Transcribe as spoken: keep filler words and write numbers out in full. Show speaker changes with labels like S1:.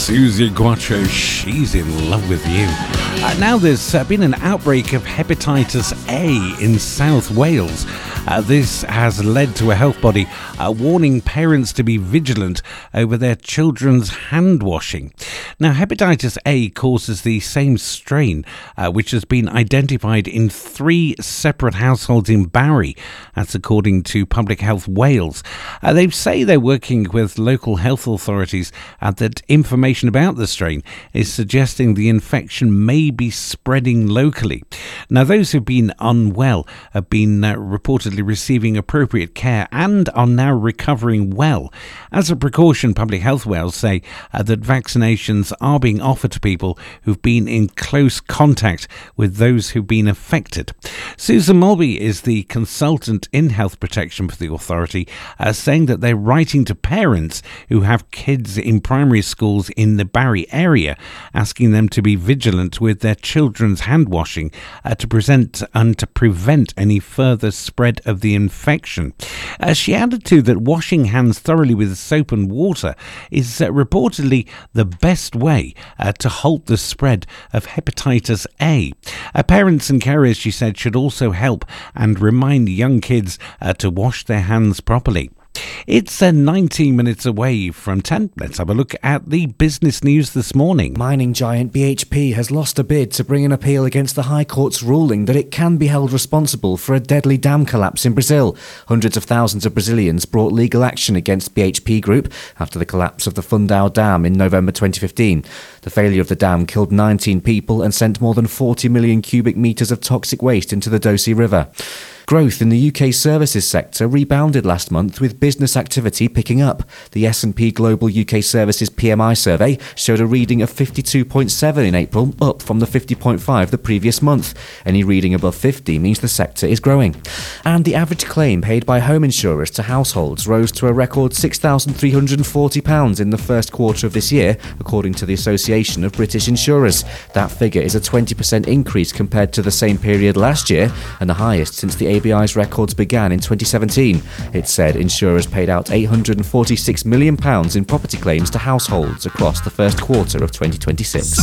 S1: Suzi Quatro, She's in Love with You. Uh, now there's uh, been an outbreak of hepatitis A in South Wales. Uh, this has led to a health body uh, warning parents to be vigilant over their children's hand washing. Now, hepatitis A causes the same strain, uh, which has been identified in three separate households in Barry. That's according to Public Health Wales. Uh, they say they're working with local health authorities uh, that information about the strain is suggesting the infection may be spreading locally. Now, those who've been unwell have been uh, reportedly receiving appropriate care and are now recovering well. As a precaution, Public Health Wales say uh, that vaccinations are being offered to people who've been in close contact with those who've been affected. Susan Mulby is the consultant in health protection for the authority, uh, saying that they're writing to parents who have kids in primary schools in the Barry area, asking them to be vigilant with their children's hand washing uh, to present and to prevent any further spread of the infection. Uh, she added too that washing hands thoroughly with soap and water is uh, reportedly the best way uh, to halt the spread of hepatitis A. Uh, parents and carers, she said, should also help and remind young kids uh, to wash their hands properly. It's uh, nineteen minutes away from ten. Let's have a look at the business news this morning.
S2: Mining giant B H P has lost a bid to bring an appeal against the High Court's ruling that it can be held responsible for a deadly dam collapse in Brazil. Hundreds of thousands of Brazilians brought legal action against B H P Group after the collapse of the Fundão Dam in November twenty fifteen. The failure of the dam killed nineteen people and sent more than forty million cubic metres of toxic waste into the Doce River. Growth in the U K services sector rebounded last month with business activity picking up. The S and P Global U K Services P M I survey showed a reading of fifty-two point seven in April, up from the fifty point five the previous month. Any reading above fifty means the sector is growing. And the average claim paid by home insurers to households rose to a record six thousand three hundred forty pounds in the first quarter of this year, according to the Association of British Insurers. That figure is a twenty percent increase compared to the same period last year and the highest since the A B I's records began in twenty seventeen. It said insurers paid out eight hundred forty-six million pounds in property claims to households across the first quarter of twenty twenty-six.